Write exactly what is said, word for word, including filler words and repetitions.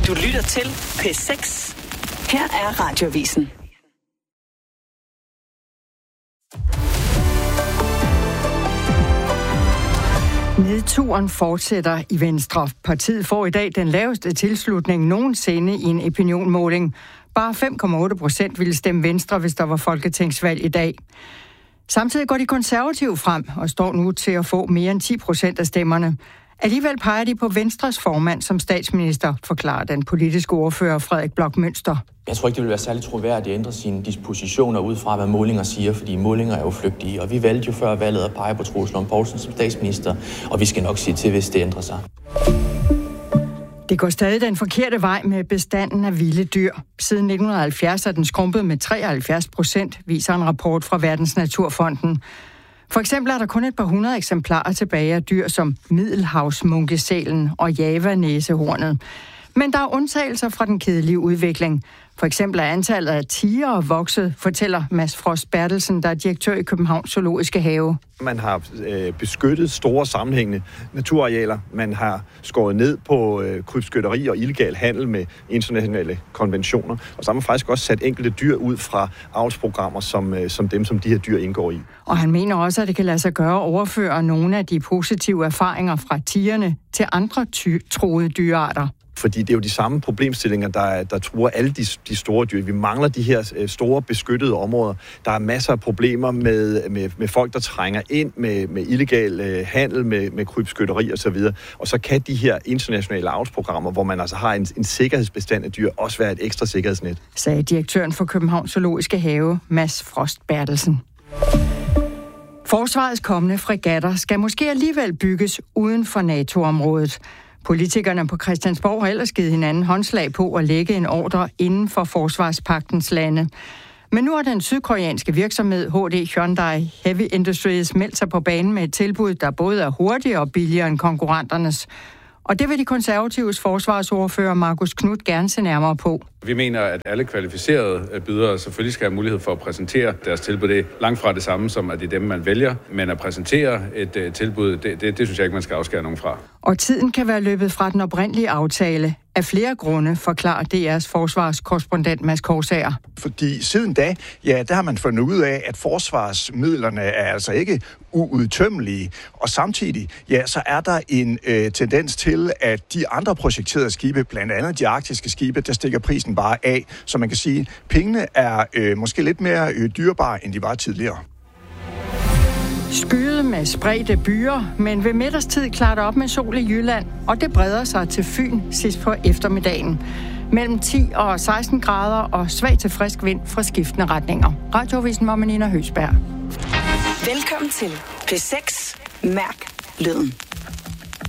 Du lytter til P seks. Her er Radioavisen. Nedturen fortsætter i Venstre. Partiet får i dag den laveste tilslutning nogensinde i en opinionmåling. Bare fem komma otte procent ville stemme Venstre, hvis der var folketingsvalg i dag. Samtidig går de konservative frem og står nu til at få mere end ti procent af stemmerne. Alligevel peger de på Venstres formand som statsminister, forklarer den politiske ordfører Frederik Bloch Münster. Jeg tror ikke, det vil være særlig troværdigt at ændre sine dispositioner ud fra, hvad målinger siger, fordi målinger er jo flygtige. Og vi valgte jo før valget at pege på Troels Lund Poulsen som statsminister, og vi skal nok sige til, hvis det ændrer sig. Det går stadig den forkerte vej med bestanden af vilde dyr. Siden nitten halvfjerds er den skrumpet med treoghalvfjerds procent, viser en rapport fra Verdens Naturfonden. For eksempel er der kun et par hundrede eksemplarer tilbage af dyr som middelhavsmunkesælen og javanæsehornet. Men der er undtagelser fra den kedelige udvikling. For eksempel er antallet af tigere vokset, fortæller Mads Frost Bertelsen, der er direktør i Københavns Zoologiske Have. Man har øh, beskyttet store sammenhængende naturarealer. Man har skåret ned på øh, krybskytteri og illegal handel med internationale konventioner. Og så har man faktisk også sat enkelte dyr ud fra avlsprogrammer, som, øh, som dem, som de her dyr indgår i. Og han mener også, at det kan lade sig gøre at overføre nogle af de positive erfaringer fra tigerne til andre ty- troede dyrearter. Fordi det er jo de samme problemstillinger, der, der truer alle de, de store dyr. Vi mangler de her øh, store beskyttede områder. Der er masser af problemer med, med, med folk, der trænger ind med, med illegal øh, handel, med, med krybskytteri osv. Og så kan de her internationale avlsprogrammer, hvor man altså har en, en sikkerhedsbestand af dyr, også være et ekstra sikkerhedsnet. Sagde direktøren for Københavns Zoologiske Have, Mads Frost Bertelsen. Forsvarets kommende fregatter skal måske alligevel bygges uden for NATO-området. Politikerne på Christiansborg har ellers givet hinanden håndslag på at lægge en ordre inden for forsvarspagtens lande. Men nu har den sydkoreanske virksomhed H D Hyundai Heavy Industries meldt sig på banen med et tilbud, der både er hurtigere og billigere end konkurrenternes. Og det vil de konservatives forsvarsordfører Marcus Knudt gerne se nærmere på. Vi mener, at alle kvalificerede bydere selvfølgelig skal have mulighed for at præsentere deres tilbud. Det er langt fra det samme, som at det er dem, man vælger. Men at præsentere et uh, tilbud, det, det, det synes jeg ikke, man skal afskære nogen fra. Og tiden kan være løbet fra den oprindelige aftale. Af flere grunde, forklarer D R's forsvarskorrespondent Mads Korsager. Fordi siden da, ja, der har man fundet ud af, at forsvarsmidlerne er altså ikke uudtømmelige. Og samtidig, ja, så er der en øh, tendens til, at de andre projekterede skibe, blandt andet de arktiske skibe, der stikker prisen bare af. Så man kan sige, at pengene er øh, måske lidt mere øh, dyrebare, end de var tidligere. Skyet med spredte byer, men ved middagstid klarer det op med sol i Jylland, og det breder sig til Fyn sidst på eftermiddagen. Mellem ti og seksten grader og svag til frisk vind fra skiftende retninger. Radioavisen med Nina Høsberg. Velkommen til P seks. Mærk lyden.